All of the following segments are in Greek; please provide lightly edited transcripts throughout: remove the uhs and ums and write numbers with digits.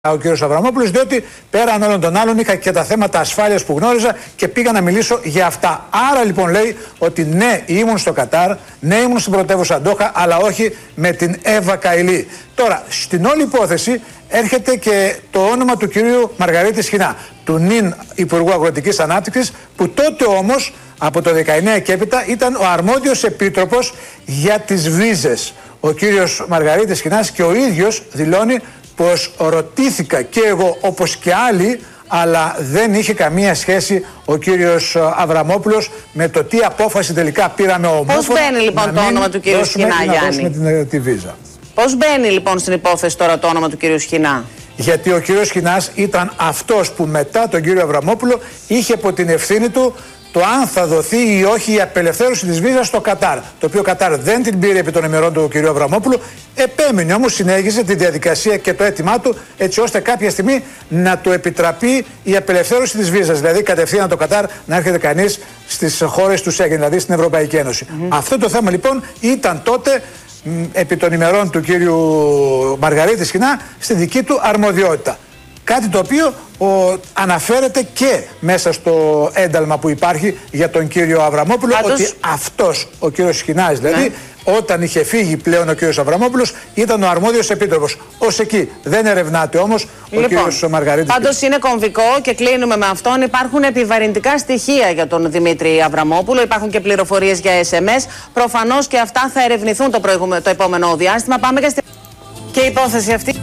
ο κύριος Αβραμόπουλος, διότι πέραν όλων των άλλων είχα και τα θέματα ασφάλειας που γνώριζα και πήγα να μιλήσω για αυτά. Άρα λοιπόν λέει ότι ναι, ήμουν στο Κατάρ, ναι, ήμουν στην πρωτεύουσα Ντόχα, αλλά όχι με την Εύα Καηλή. Τώρα, στην όλη υπόθεση έρχεται και το όνομα του κυρίου Μαργαρίτη Σχοινά, του νυν Υπουργού Αγροτικής Ανάπτυξης, που τότε όμως από το 19 και έπειτα ήταν ο αρμόδιος επίτροπος για τις βίζες. Ο κύριος Μαργαρίτης Σχοινάς και ο ίδιος δηλώνει πως ρωτήθηκα και εγώ όπως και άλλοι, αλλά δεν είχε καμία σχέση ο κύριος Αβραμόπουλος με το τι απόφαση τελικά πήραμε ομόφωνα. Πώς μπαίνει λοιπόν το όνομα του κύριου Σχοινά, Γιάννη? Τη βίζα. Πώς μπαίνει λοιπόν στην υπόθεση τώρα το όνομα του κύριου Σχοινά? Γιατί ο κύριος Σχοινάς ήταν αυτός που μετά τον κύριο Αβραμόπουλο είχε από την ευθύνη του το αν θα δοθεί ή όχι η απελευθέρωση της βίζας στο Κατάρ. Το οποίο Κατάρ δεν την πήρε επί των ημερών του κ. Αβραμόπουλου. Επέμεινε όμως, συνέχισε τη διαδικασία και το αίτημά του, έτσι ώστε κάποια στιγμή να του επιτραπεί η απελευθέρωση της βίζας. Δηλαδή κατευθείαν το Κατάρ να έρχεται κανείς στις χώρες του Σέγγεν, δηλαδή στην Ευρωπαϊκή Ένωση. Αυτό το θέμα λοιπόν ήταν τότε επί των ημερών του κύριου Μαργαρίτη Σχοινά στη δική του αρμοδιότητα. Κάτι το οποίο αναφέρεται και μέσα στο ένταλμα που υπάρχει για τον κύριο Αβραμόπουλο, ότι αυτός ο κύριος Σχοινάς δηλαδή, όταν είχε φύγει πλέον ο κύριος Αβραμόπουλος, ήταν ο αρμόδιος επίτροπος. Ως εκεί δεν ερευνάται όμως ο κύριος Μαργαρίτης. Πάντως είναι κομβικό και κλείνουμε με αυτόν. Υπάρχουν επιβαρυντικά στοιχεία για τον Δημήτρη Αβραμόπουλο, υπάρχουν και πληροφορίες για SMS. Προφανώς και αυτά θα ερευνηθούν το επόμενο διάστημα. Πάμε και η υπόθεση αυτή.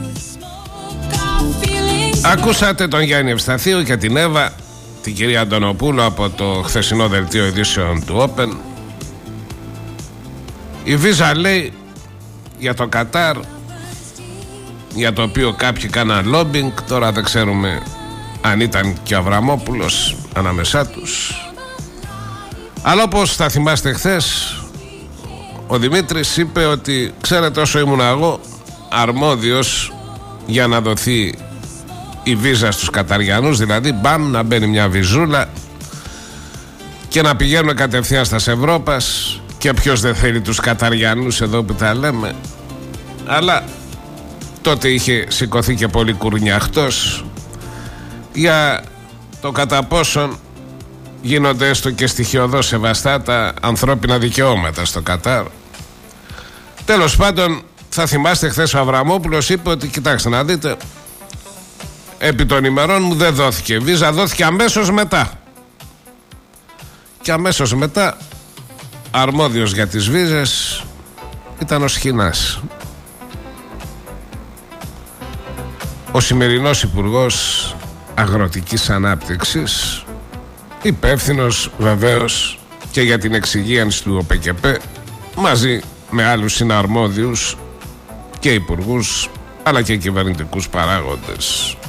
Ακούσατε τον Γιάννη Ευσταθίου και την Εύα, την κυρία Αντωνοπούλου, από το χθεσινό δελτίο ειδήσεων του Open. Η βίζα λέει για το Κατάρ, για το οποίο κάποιοι κάναν λόμπινγκ. Τώρα δεν ξέρουμε αν ήταν και ο Αβραμόπουλος ανάμεσά τους. Αλλά όπως θα θυμάστε χθες, ο Δημήτρης είπε ότι ξέρετε, όσο ήμουν εγώ αρμόδιος για να δοθεί η βίζα στους Καταριανούς, δηλαδή μπαμ, να μπαίνει μια βυζούλα και να πηγαίνουν κατευθείαν στα Ευρώπας, και ποιος δεν θέλει τους Καταριανούς εδώ που τα λέμε. Αλλά τότε είχε σηκωθεί και πολύ κουρνιαχτός για το κατά πόσον γίνονται έστω και στοιχειωδώς σεβαστά τα ανθρώπινα δικαιώματα στο Κατάρ. Τέλος πάντων, θα θυμάστε χθες ο Αβραμόπουλος είπε ότι κοιτάξτε να δείτε, επί των ημερών μου δεν δόθηκε βίζα, δόθηκε αμέσως μετά. Και αμέσως μετά αρμόδιος για τις βίζες ήταν ο Σχοινάς, ο σημερινός Υπουργός Αγροτικής Ανάπτυξης, υπεύθυνος βεβαίως και για την εξυγίανση του ΟΠΕΚΕΠΕ, μαζί με άλλους συναρμόδιους και υπουργούς αλλά και κυβερνητικούς παράγοντες.